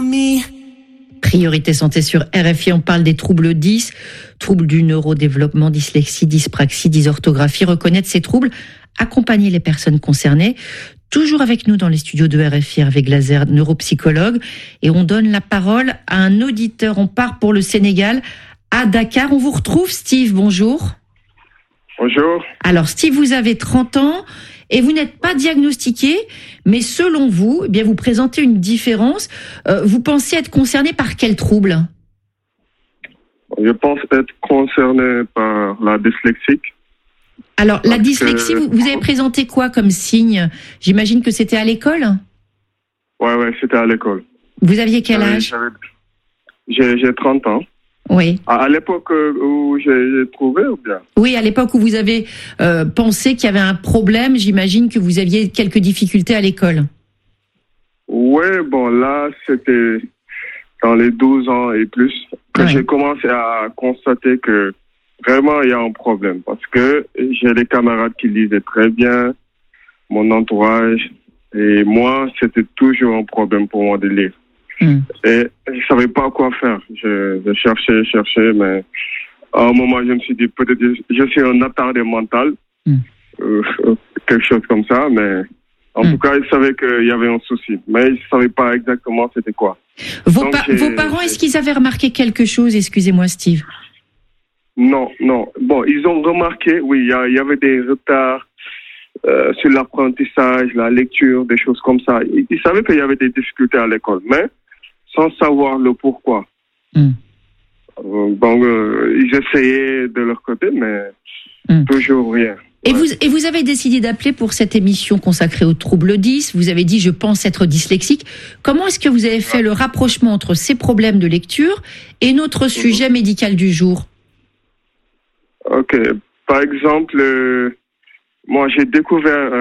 Priorité santé sur RFI, on parle des troubles 10, troubles du neurodéveloppement, dyslexie, dyspraxie, dysorthographie, reconnaître ces troubles, accompagner les personnes concernées. Toujours avec nous dans les studios de RFI, Hervé Glaser, neuropsychologue, et on donne la parole à un auditeur. On part pour le Sénégal, à Dakar. On vous retrouve, Steve, bonjour. Bonjour. Alors Steve, vous avez 30 ans et vous n'êtes pas diagnostiqué, mais selon vous, eh bien vous présentez une différence. Vous pensez être concerné par quel trouble ? Je pense être concerné par la dyslexie. Alors la dyslexie, vous avez présenté quoi comme signe ? J'imagine que c'était à l'école ? Ouais, c'était à l'école. Vous aviez quel âge ? J'ai 30 ans. Oui. À l'époque où j'ai trouvé ou bien ? Oui, à l'époque où vous avez pensé qu'il y avait un problème, j'imagine que vous aviez quelques difficultés à l'école. Oui, bon, là, c'était dans les 12 ans et plus que j'ai commencé à constater que vraiment, il y a un problème. Parce que j'ai des camarades qui lisaient très bien, mon entourage, et moi, c'était toujours un problème pour moi de lire. Et je savais pas quoi faire. Je cherchais, mais à un moment, je me suis dit, peut-être je suis un attardé mental, quelque chose comme ça, mais en tout cas, je savais qu'il y avait un souci, mais je savais pas exactement c'était quoi. Vos parents, est-ce qu'ils avaient remarqué quelque chose ? Excusez-moi, Steve. Non. Bon, ils ont remarqué, oui, il y avait des retards sur l'apprentissage, la lecture, des choses comme ça. Ils savaient qu'il y avait des difficultés à l'école, mais sans savoir le pourquoi. Donc, ils essayaient de leur côté, mais toujours rien. Et vous avez décidé d'appeler pour cette émission consacrée aux troubles 10. Vous avez dit « je pense être dyslexique ». Comment est-ce que vous avez fait le rapprochement entre ces problèmes de lecture et notre sujet médical du jour ? Ok. Par exemple, moi, j'ai découvert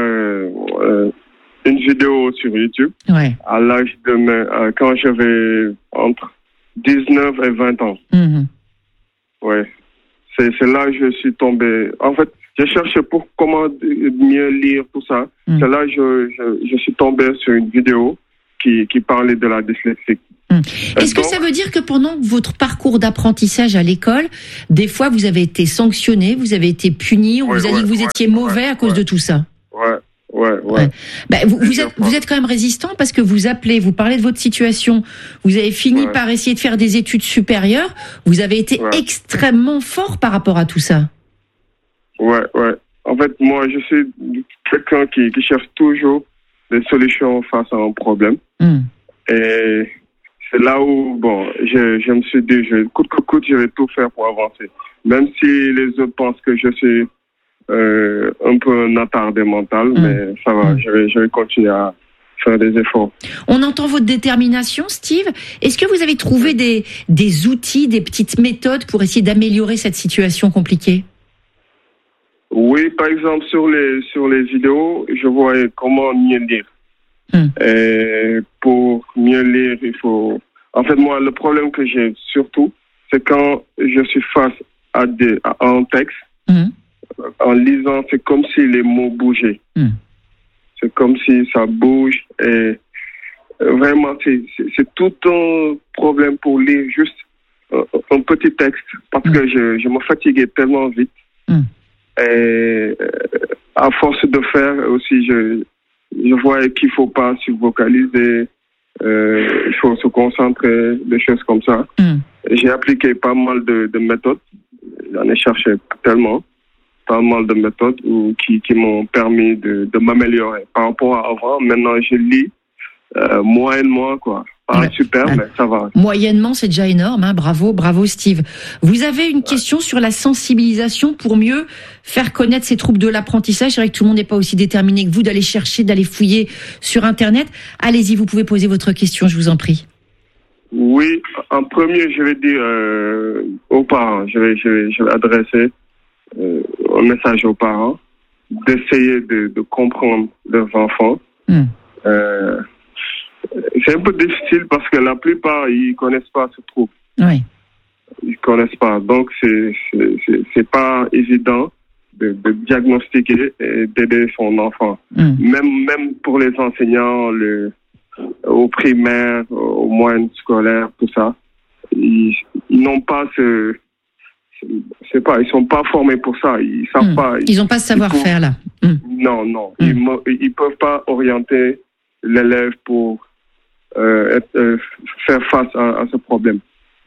une vidéo sur YouTube à l'âge de quand j'avais entre 19 et 20 ans. Ouais. C'est là que je suis tombé. En fait, je cherchais pour comment mieux lire tout ça. C'est là que je suis tombé sur une vidéo qui parlait de la dyslexie. Est-ce que ça veut dire que pendant votre parcours d'apprentissage à l'école, des fois vous avez été sanctionné, vous avez été puni, on vous a dit que vous étiez mauvais à cause de tout ça ? Ouais. Ben, vous êtes quand même résistant parce que vous appelez, vous parlez de votre situation, vous avez fini par essayer de faire des études supérieures, vous avez été extrêmement fort par rapport à tout ça. Ouais. En fait, moi, je suis quelqu'un qui cherche toujours des solutions face à un problème. Et c'est là où, bon, je me suis dit, coûte que coûte, je vais tout faire pour avancer. Même si les autres pensent que je suis un peu un attardé mental, mais ça va, je vais continuer à faire des efforts. On entend votre détermination, Steve. Est-ce que vous avez trouvé des outils, des petites méthodes pour essayer d'améliorer cette situation compliquée ? Oui, par exemple, sur les vidéos, je voyais comment mieux lire. Et pour mieux lire, il faut... En fait, moi, le problème que j'ai surtout, c'est quand je suis face à un texte, en lisant, c'est comme si les mots bougeaient. C'est comme si ça bouge. Et vraiment, c'est tout un problème pour lire juste un petit texte, parce que je me fatiguais tellement vite. Et à force de faire aussi, je vois qu'il ne faut pas survocaliser, il faut se concentrer, des choses comme ça. J'ai appliqué pas mal de méthodes, j'en ai cherché tellement, pas mal de méthodes qui m'ont permis de m'améliorer. Par rapport à avant, maintenant je lis moyennement, quoi. Pas super, mais ça va. Moyennement, c'est déjà énorme, hein. Bravo Steve. Vous avez une question sur la sensibilisation pour mieux faire connaître ces troubles de l'apprentissage. C'est vrai que tout le monde n'est pas aussi déterminé que vous d'aller chercher, d'aller fouiller sur Internet. Allez-y, vous pouvez poser votre question, je vous en prie. Oui, en premier, je vais dire aux parents, je vais adresser un message aux parents, d'essayer de comprendre leurs enfants. C'est un peu difficile parce que la plupart, ils connaissent pas ce trouble. Ils connaissent pas. Donc, c'est pas évident de diagnostiquer et d'aider son enfant. Même pour les enseignants, au primaire, au moyen scolaire, tout ça. Ils n'ont pas ils sont pas formés pour ça. Ils savent pas. Ils n'ont pas ce savoir-faire là. Non. Ils peuvent pas orienter l'élève pour faire face à ce problème.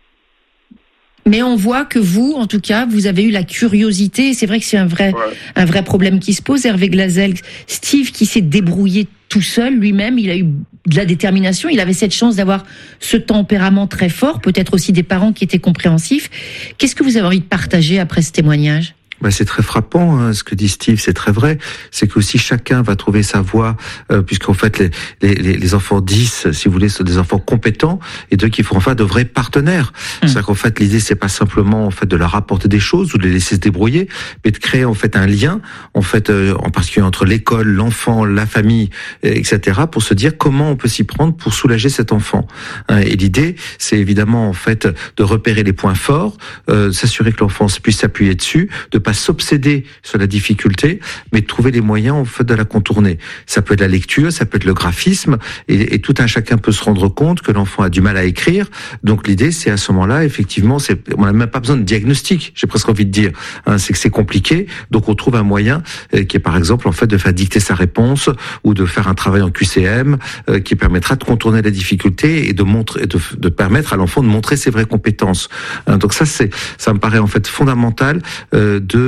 Mais on voit que vous, en tout cas, vous avez eu la curiosité. Et c'est vrai que c'est un vrai problème qui se pose. Hervé Glazel, Steve qui s'est débrouillé tout seul lui-même, il a eu de la détermination. Il avait cette chance d'avoir ce tempérament très fort. Peut-être aussi des parents qui étaient compréhensifs. Qu'est-ce que vous avez envie de partager après ce témoignage ? C'est très frappant, ce que dit Steve, c'est très vrai. C'est que aussi chacun va trouver sa voie, puisqu'en fait les enfants 10, si vous voulez, sont des enfants compétents et donc il faut en faire de vrais partenaires. C'est-à-dire qu'en fait l'idée c'est pas simplement en fait de leur apporter des choses ou de les laisser se débrouiller, mais de créer en fait un lien, en fait en particulier entre l'école, l'enfant, la famille, etc. pour se dire comment on peut s'y prendre pour soulager cet enfant. Et l'idée c'est évidemment en fait de repérer les points forts, s'assurer que l'enfant puisse s'appuyer dessus, de pas s'obséder sur la difficulté, mais de trouver les moyens en fait de la contourner. Ça peut être la lecture, ça peut être le graphisme, et tout un chacun peut se rendre compte que l'enfant a du mal à écrire. Donc l'idée, c'est à ce moment-là, effectivement, on n'a même pas besoin de diagnostic. J'ai presque envie de dire, c'est que c'est compliqué. Donc on trouve un moyen qui est par exemple en fait de faire dicter sa réponse ou de faire un travail en QCM qui permettra de contourner la difficulté et de permettre à l'enfant de montrer ses vraies compétences. Donc ça me paraît en fait fondamental de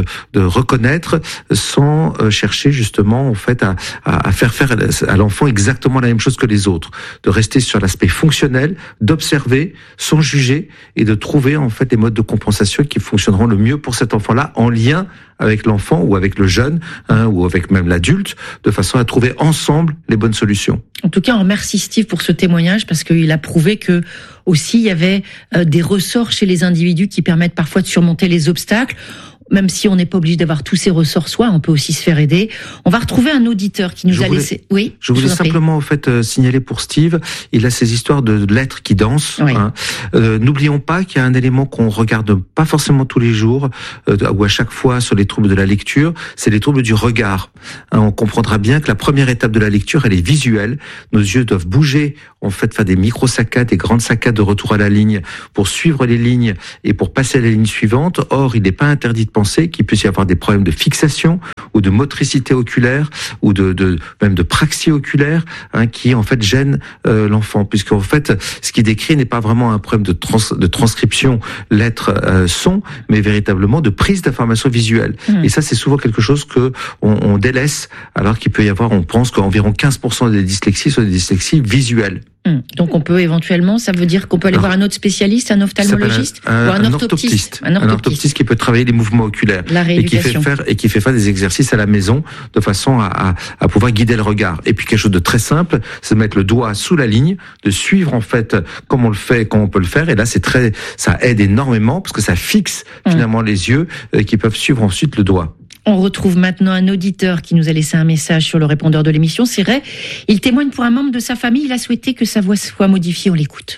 reconnaître sans chercher justement en fait à faire à l'enfant exactement la même chose que les autres, de rester sur l'aspect fonctionnel, d'observer sans juger et de trouver en fait des modes de compensation qui fonctionneront le mieux pour cet enfant-là en lien avec l'enfant ou avec le jeune ou avec même l'adulte, de façon à trouver ensemble les bonnes solutions. En tout cas, on remercie Steve pour ce témoignage parce qu'il a prouvé que aussi il y avait des ressorts chez les individus qui permettent parfois de surmonter les obstacles. Même si on n'est pas obligé d'avoir tous ces ressorts soi, on peut aussi se faire aider. On va retrouver un auditeur qui nous a laissé... Oui, je voulais simplement en fait signaler pour Steve, il a ces histoires de lettres qui dansent. Oui. N'oublions pas qu'il y a un élément qu'on regarde pas forcément tous les jours ou à chaque fois sur les troubles de la lecture, c'est les troubles du regard. On comprendra bien que la première étape de la lecture, elle est visuelle. Nos yeux doivent bouger, en fait, faire des micro-saccades, des grandes saccades de retour à la ligne pour suivre les lignes et pour passer à la ligne suivante. Or, il n'est pas interdit de penser qu'il puisse y avoir des problèmes de fixation ou de motricité oculaire ou même de praxie oculaire qui en fait gênent l'enfant, puisqu'en fait ce qu'il décrit n'est pas vraiment un problème de transcription lettre-son, mais véritablement de prise d'information visuelle. Et ça c'est souvent quelque chose que on délaisse, alors qu'il peut y avoir, on pense qu'environ 15% des dyslexies sont des dyslexies visuelles. Donc on peut éventuellement, ça veut dire qu'on peut aller voir un autre spécialiste, un ophtalmologiste ou un orthoptiste. Un orthoptiste qui peut travailler les mouvements oculaires et qui fait faire des exercices à la maison de façon à pouvoir guider le regard. Et puis quelque chose de très simple, c'est de mettre le doigt sous la ligne, de suivre en fait comme on peut le faire. Et là ça aide énormément parce que ça fixe finalement les yeux qui peuvent suivre ensuite le doigt. On retrouve maintenant un auditeur qui nous a laissé un message sur le répondeur de l'émission. C'est Ray. Il témoigne pour un membre de sa famille. Il a souhaité que sa voix soit modifiée. On l'écoute.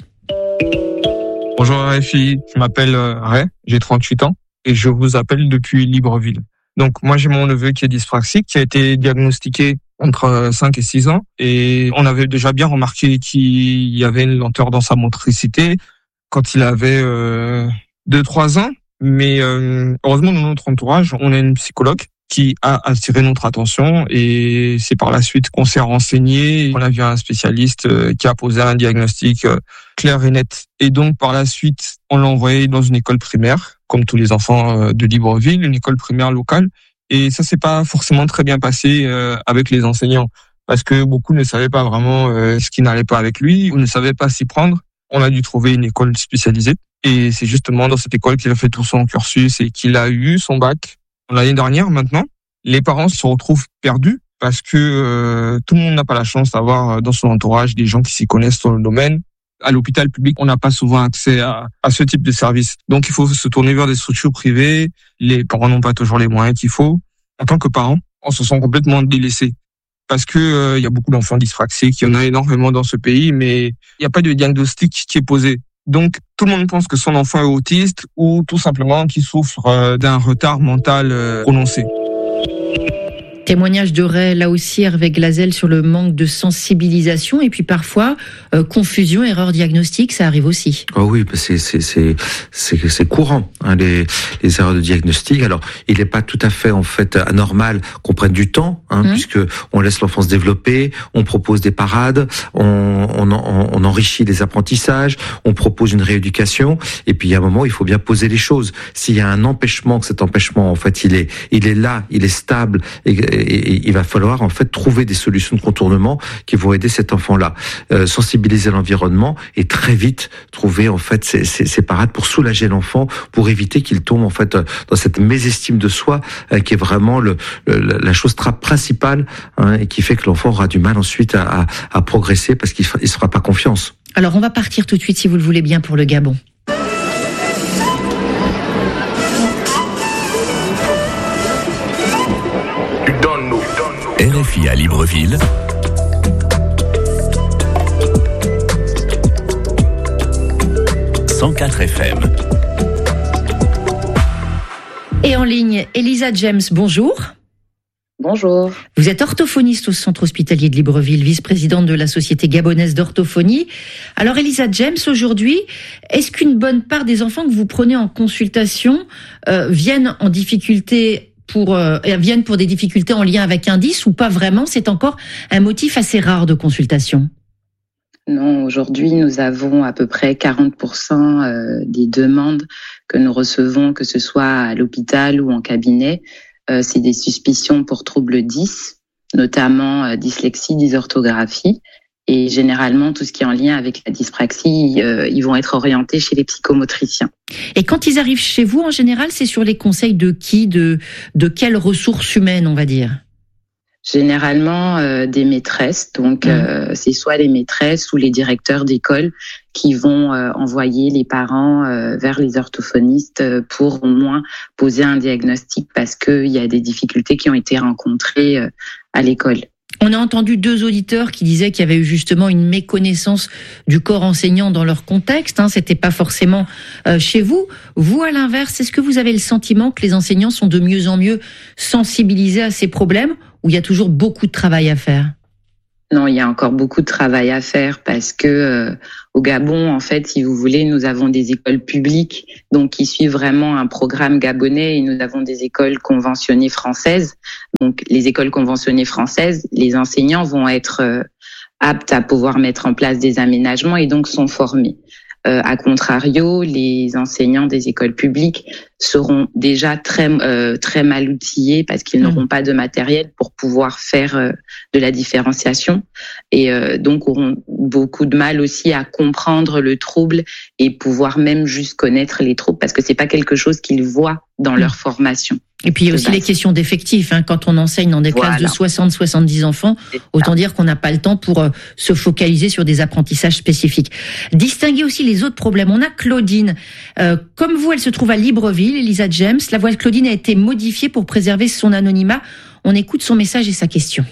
Bonjour RFI, je m'appelle Ray, j'ai 38 ans et je vous appelle depuis Libreville. Donc moi j'ai mon neveu qui est dyspraxique, qui a été diagnostiqué entre 5 et 6 ans et on avait déjà bien remarqué qu'il y avait une lenteur dans sa motricité quand il avait 2-3 ans. Mais heureusement, dans notre entourage, on a une psychologue qui a attiré notre attention et c'est par la suite qu'on s'est renseigné. On a vu un spécialiste qui a posé un diagnostic clair et net. Et donc, par la suite, on l'a envoyé dans une école primaire, comme tous les enfants de Libreville, une école primaire locale. Et ça s'est pas forcément très bien passé avec les enseignants parce que beaucoup ne savaient pas vraiment ce qui n'allait pas avec lui ou ne savaient pas s'y prendre. On a dû trouver une école spécialisée. Et c'est justement dans cette école qu'il a fait tout son cursus et qu'il a eu son bac l'année dernière maintenant. Les parents se retrouvent perdus parce que tout le monde n'a pas la chance d'avoir dans son entourage des gens qui s'y connaissent dans le domaine. À l'hôpital public, on n'a pas souvent accès à ce type de service. Donc il faut se tourner vers des structures privées. Les parents n'ont pas toujours les moyens qu'il faut. En tant que parents, on se sent complètement délaissés. Parce que il y a beaucoup d'enfants dyspraxiques, il y en a énormément dans ce pays, mais il n'y a pas de diagnostic qui est posé. Donc, tout le monde pense que son enfant est autiste ou tout simplement qu'il souffre d'un retard mental prononcé. Témoignage de Ray, là aussi Hervé Glazel, sur le manque de sensibilisation et puis parfois confusion, erreur diagnostique, ça arrive aussi. Oh oui, c'est courant, hein, les erreurs de diagnostic. Alors, il n'est pas tout à fait en fait anormal qu'on prenne du temps, hein, puisque on laisse l'enfant se développer, on propose des parades, on enrichit les apprentissages, on propose une rééducation, et puis il y a un moment, il faut bien poser les choses. S'il y a un empêchement, que cet empêchement en fait il est là, il est stable, et il va falloir en fait trouver des solutions de contournement qui vont aider cet enfant-là, sensibiliser l'environnement et très vite trouver en fait ces parades pour soulager l'enfant, pour éviter qu'il tombe en fait dans cette mésestime de soi qui est vraiment la chose principale, hein, et qui fait que l'enfant aura du mal ensuite à progresser parce qu'il ne se fera pas confiance. Alors on va partir tout de suite, si vous le voulez bien, pour le Gabon. RFI à Libreville, 104 FM. Et en ligne, Elisa James, bonjour. Bonjour. Vous êtes orthophoniste au Centre hospitalier de Libreville, vice-présidente de la Société gabonaise d'orthophonie. Alors Elisa James, aujourd'hui, est-ce qu'une bonne part des enfants que vous prenez en consultation viennent pour des difficultés en lien avec un 10 ou pas vraiment? C'est encore un motif assez rare de consultation. Non, aujourd'hui, nous avons à peu près 40% des demandes que nous recevons, que ce soit à l'hôpital ou en cabinet. C'est des suspicions pour troubles 10, notamment dyslexie, dysorthographie. Et généralement, tout ce qui est en lien avec la dyspraxie, ils vont être orientés chez les psychomotriciens. Et quand ils arrivent chez vous, en général, c'est sur les conseils de qui, de quelles ressources humaines, on va dire? Généralement, des maîtresses. Donc, c'est soit les maîtresses ou les directeurs d'école qui vont envoyer les parents vers les orthophonistes pour au moins poser un diagnostic parce qu'il y a des difficultés qui ont été rencontrées à l'école. On a entendu 2 auditeurs qui disaient qu'il y avait eu justement une méconnaissance du corps enseignant dans leur contexte. C'était pas forcément chez vous. Vous, à l'inverse, est-ce que vous avez le sentiment que les enseignants sont de mieux en mieux sensibilisés à ces problèmes ou il y a toujours beaucoup de travail à faire? Non, il y a encore beaucoup de travail à faire parce que au Gabon, en fait, si vous voulez, nous avons des écoles publiques donc qui suivent vraiment un programme gabonais et nous avons des écoles conventionnées françaises. Donc, les écoles conventionnées françaises, les enseignants vont être aptes à pouvoir mettre en place des aménagements et donc sont formés. À contrario, les enseignants des écoles publiques seront déjà très mal outillés parce qu'ils n'auront pas de matériel pour pouvoir faire de la différenciation et donc auront beaucoup de mal aussi à comprendre le trouble et pouvoir même juste connaître les troubles parce que c'est pas quelque chose qu'ils voient dans leur formation. Et puis il y a aussi les questions d'effectifs. Quand on enseigne dans des classes de 60-70 enfants, autant dire qu'on n'a pas le temps pour se focaliser sur des apprentissages spécifiques. Distinguer aussi les autres problèmes. On a Claudine. Comme vous, elle se trouve à Libreville, Elisa James. La voix de Claudine a été modifiée pour préserver son anonymat. On écoute son message et sa question.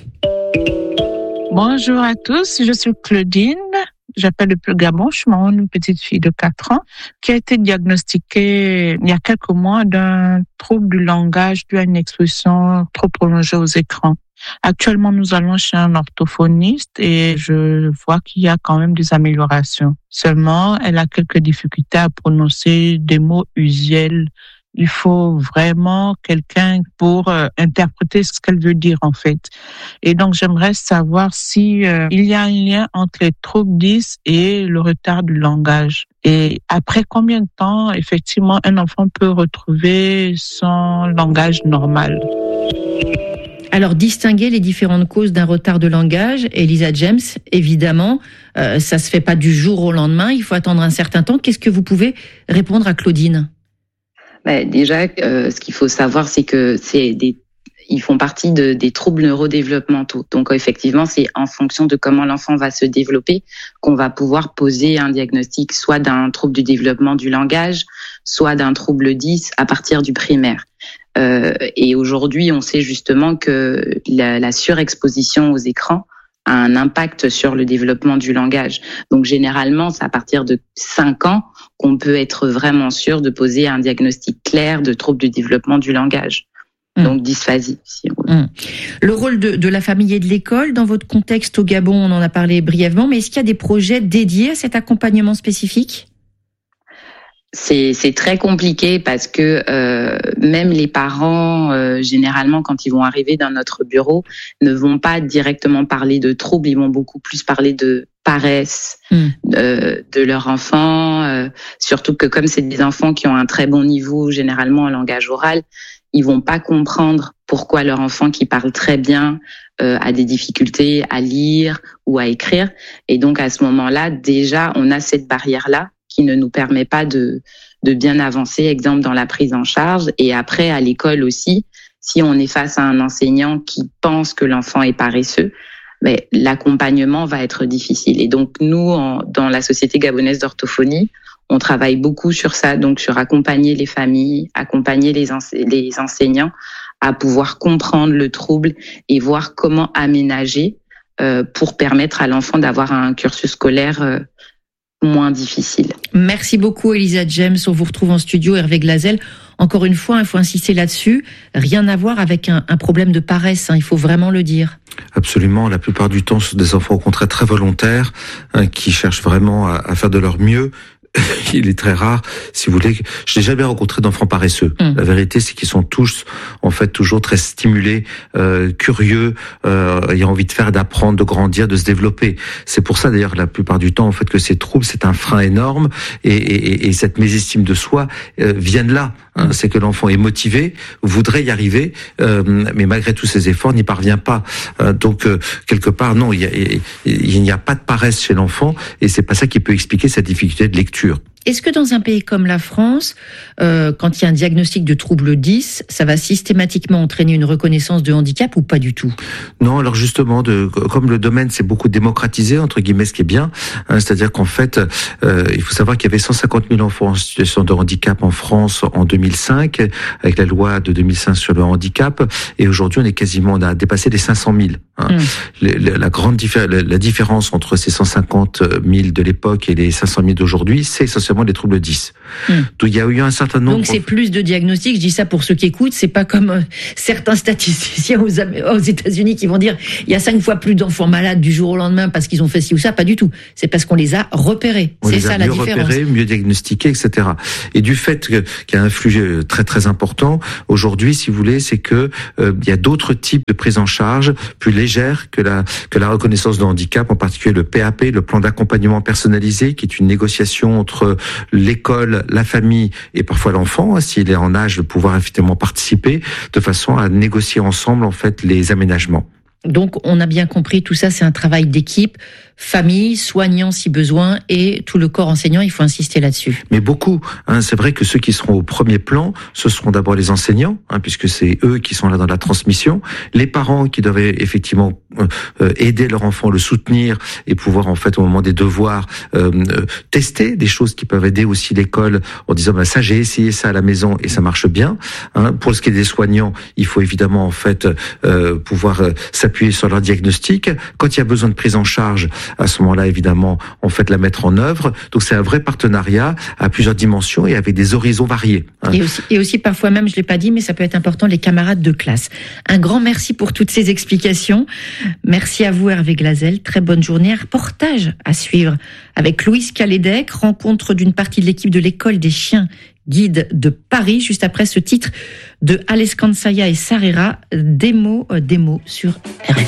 Bonjour à tous, je suis Claudine. J'appelle depuis le Gabon, je suis maman d'une petite fille de 4 ans qui a été diagnostiquée il y a quelques mois d'un trouble du langage dû à une exposition trop prolongée aux écrans. Actuellement, nous allons chez un orthophoniste et je vois qu'il y a quand même des améliorations. Seulement, elle a quelques difficultés à prononcer des mots usuels. Il faut vraiment quelqu'un pour interpréter ce qu'elle veut dire en fait. Et donc j'aimerais savoir si il y a un lien entre les troubles 10 et le retard du langage. Et après combien de temps effectivement un enfant peut retrouver son langage normal? Alors, distinguer les différentes causes d'un retard de langage, Elisa James, évidemment, ça se fait pas du jour au lendemain, il faut attendre un certain temps. Qu'est-ce que vous pouvez répondre à Claudine? Déjà, ce qu'il faut savoir, c'est que ils font partie des troubles neurodéveloppementaux. Donc, effectivement, c'est en fonction de comment l'enfant va se développer qu'on va pouvoir poser un diagnostic, soit d'un trouble du développement du langage, soit d'un trouble 10 à partir du primaire. Et aujourd'hui, on sait justement que la surexposition aux écrans a un impact sur le développement du langage. Donc, généralement, c'est à partir de 5 ans qu'on peut être vraiment sûr de poser un diagnostic clair de trouble du développement du langage. Donc dysphasie. Le rôle de la famille et de l'école, dans votre contexte au Gabon, on en a parlé brièvement, mais est-ce qu'il y a des projets dédiés à cet accompagnement spécifique ? C'est très compliqué parce que même les parents, généralement, quand ils vont arriver dans notre bureau, ne vont pas directement parler de troubles, ils vont beaucoup plus parler de paresse de leur enfant, surtout que comme c'est des enfants qui ont un très bon niveau généralement en langage oral, ils vont pas comprendre pourquoi leur enfant qui parle très bien a des difficultés à lire ou à écrire. Et donc à ce moment-là, déjà, on a cette barrière-là qui ne nous permet pas de bien avancer, exemple dans la prise en charge. Et après, à l'école aussi, si on est face à un enseignant qui pense que l'enfant est paresseux, mais l'accompagnement va être difficile. Et donc nous, dans la Société gabonaise d'orthophonie, on travaille beaucoup sur ça, donc sur accompagner les familles, accompagner les enseignants à pouvoir comprendre le trouble et voir comment aménager pour permettre à l'enfant d'avoir un cursus scolaire moins difficile. Merci beaucoup Elisa James, on vous retrouve en studio. Hervé Glazel, encore une fois, il faut insister là-dessus, rien à voir avec un problème de paresse, il faut vraiment le dire. Absolument, la plupart du temps, ce sont des enfants au contraire très volontaires, qui cherchent vraiment à faire de leur mieux. Il est très rare, si vous voulez, je n'ai jamais rencontré d'enfants paresseux. La vérité, c'est qu'ils sont tous, en fait, toujours très stimulés, curieux, ayant envie de faire, d'apprendre, de grandir, de se développer. C'est pour ça, d'ailleurs, la plupart du temps, en fait, que ces troubles, c'est un frein énorme, et cette mésestime de soi vient de là. C'est que l'enfant est motivé, voudrait y arriver, mais malgré tous ses efforts, n'y parvient pas. Donc, quelque part, non, il n'y a pas de paresse chez l'enfant, et c'est pas ça qui peut expliquer cette difficulté de lecture. Est-ce que dans un pays comme la France, quand il y a un diagnostic de trouble 10, ça va systématiquement entraîner une reconnaissance de handicap ou pas du tout ? Non, alors justement, comme le domaine s'est beaucoup démocratisé, entre guillemets, ce qui est bien, c'est-à-dire qu'en fait, il faut savoir qu'il y avait 150 000 enfants en situation de handicap en France en 2005, avec la loi de 2005 sur le handicap, et aujourd'hui on a dépassé les 500 000. La différence entre ces 150 000 de l'époque et les 500 000 d'aujourd'hui, c'est essentiellement les troubles 10. Donc il y a eu un certain nombre. Donc c'est plus de diagnostics. Je dis ça pour ceux qui écoutent. C'est pas comme certains statisticiens aux États-Unis qui vont dire il y a 5 fois plus d'enfants malades du jour au lendemain parce qu'ils ont fait ci ou ça. Pas du tout. C'est parce qu'on les a repérés. C'est ça la différence. Mieux repérés, mieux diagnostiqués, etc. Et du fait qu'il y a un flux très très important aujourd'hui, si vous voulez, c'est que il y a d'autres types de prise en charge plus légères que la reconnaissance de handicap, en particulier le PAP, le plan d'accompagnement personnalisé, qui est une négociation entre l'école, la famille et parfois l'enfant, s'il est en âge de pouvoir effectivement participer, de façon à négocier ensemble en fait les aménagements. Donc, on a bien compris, tout ça, c'est un travail d'équipe, famille, soignants si besoin, et tout le corps enseignant, il faut insister là-dessus. Mais beaucoup, c'est vrai que ceux qui seront au premier plan, ce seront d'abord les enseignants, puisque c'est eux qui sont là dans la transmission, les parents qui doivent effectivement aider leur enfant, le soutenir, et pouvoir en fait au moment des devoirs tester des choses qui peuvent aider aussi l'école en disant ça j'ai essayé ça à la maison et ça marche bien. Pour ce qui est des soignants, il faut évidemment en fait pouvoir s'appuyer sur leur diagnostic. Quand il y a besoin de prise en charge, à ce moment-là, évidemment, on fait la mettre en œuvre. Donc, c'est un vrai partenariat à plusieurs dimensions et avec des horizons variés. Et aussi, parfois même, je l'ai pas dit, mais ça peut être important, les camarades de classe. Un grand merci pour toutes ces explications. Merci à vous, Hervé Glazel. Très bonne journée. Un reportage à suivre avec Louise Calédec, rencontre d'une partie de l'équipe de l'école des chiens guide de Paris, juste après ce titre de Alescansaya et Sarera, des mots sur RFI.